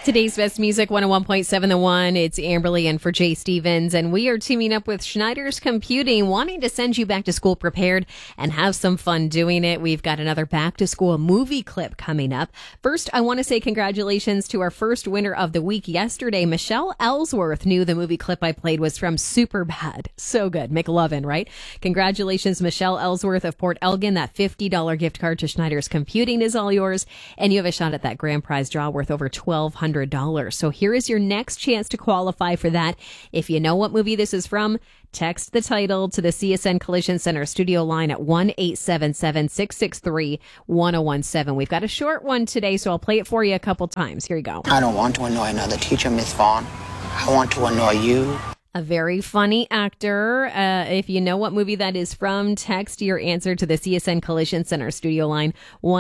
Today's best music, 101.7 The One. It's Amberly in for Jay Stevens, and we are teaming up with Schneider's Computing, wanting to send you back to school prepared and have some fun doing it. We've got another back to school movie clip coming up. First, I want to say congratulations to our first winner of the week yesterday. Michelle Ellsworth knew the movie clip I played was from Superbad. So good. McLovin, right? Congratulations, Michelle Ellsworth of Port Elgin. That $50 gift card to Schneider's Computing is all yours, and you have a shot at that grand prize draw worth over $1,200. So here is your next chance to qualify for that. If you know what movie this is from, text the title to the CSN Collision Center studio line at 1-877-663-1017. We've got a short one today, so I'll play it for you a couple times. Here you go. I don't want to annoy another teacher, Miss Vaughn. I want to annoy you. A very funny actor. If you know what movie that is from, text your answer to the CSN Collision Center studio line,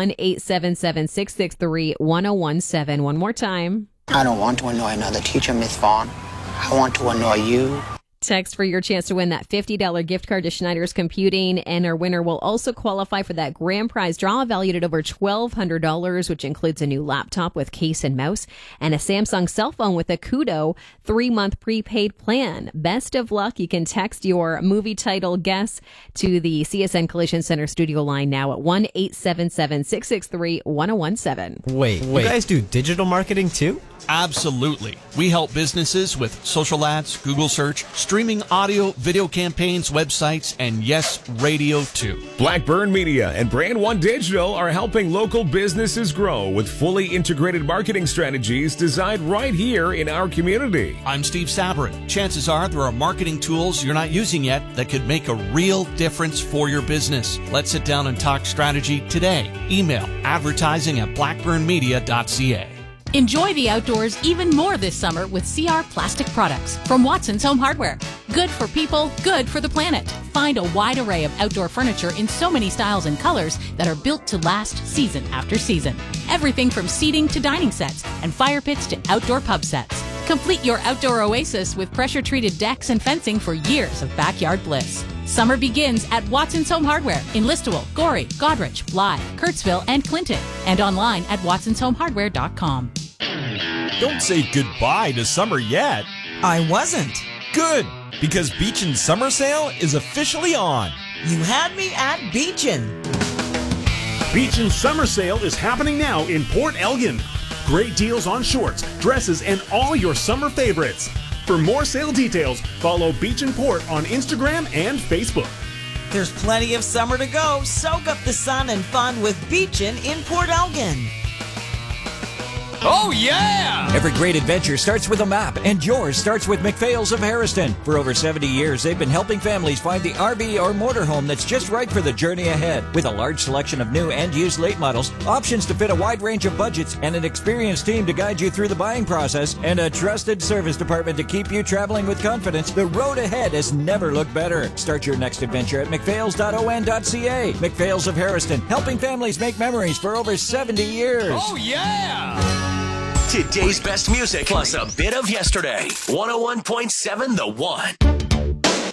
1-877-663-1017. One more time. I don't want to annoy another teacher, Miss Vaughn. I want to annoy you. Text for your chance to win that $50 gift card to Schneider's Computing, and our winner will also qualify for that grand prize draw valued at over $1,200, which includes a new laptop with case and mouse and a Samsung cell phone with a Kudo 3-month prepaid plan. Best of luck. You can text your movie title guess to the CSN Collision Center studio line now at 1-877-663-1017. Wait, you guys do digital marketing too? Absolutely. We help businesses with social ads, Google search, streaming audio, video campaigns, websites, and yes, radio too. Blackburn Media and Brand One Digital are helping local businesses grow with fully integrated marketing strategies designed right here in our community. I'm Steve Sabarin. Chances are there are marketing tools you're not using yet that could make a real difference for your business. Let's sit down and talk strategy today. Email advertising@blackburnmedia.ca. Enjoy the outdoors even more this summer with CR Plastic Products from Watson's Home Hardware. Good for people, good for the planet. Find a wide array of outdoor furniture in so many styles and colors that are built to last season after season. Everything from seating to dining sets and fire pits to outdoor pub sets. Complete your outdoor oasis with pressure-treated decks and fencing for years of backyard bliss. Summer begins at Watson's Home Hardware in Listowel, Gorey, Godrich, Blythe, Kurtzville, and Clinton, and online at watsonshomehardware.com. Don't say goodbye to summer yet. I wasn't. Good, because Beachin Summer Sale is officially on. You had me at Beachin. Beachin Summer Sale is happening now in Port Elgin. Great deals on shorts, dresses, and all your summer favorites. For more sale details, follow Beachin Port on Instagram and Facebook. There's plenty of summer to go. Soak up the sun and fun with Beachin in Port Elgin. Oh, yeah! Every great adventure starts with a map, and yours starts with McPhail's of Harrison. For over 70 years, they've been helping families find the RV or motorhome that's just right for the journey ahead. With a large selection of new and used late models, options to fit a wide range of budgets, and an experienced team to guide you through the buying process, and a trusted service department to keep you traveling with confidence, the road ahead has never looked better. Start your next adventure at mcphails.on.ca. McPhail's of Harrison, helping families make memories for over 70 years. Oh, yeah! Today's best music plus a bit of yesterday. 101.7 The One.